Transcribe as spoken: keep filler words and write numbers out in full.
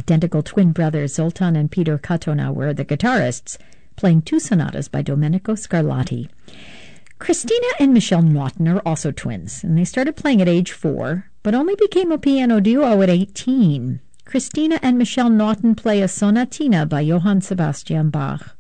identical twin brothers Zoltan and Peter Katona were the guitarists, playing two sonatas by Domenico Scarlatti. Christina and Michelle Naughton are also twins, and they started playing at age four, but only became a piano duo at eighteen. Christina and Michelle Naughton play a sonatina by Johann Sebastian Bach.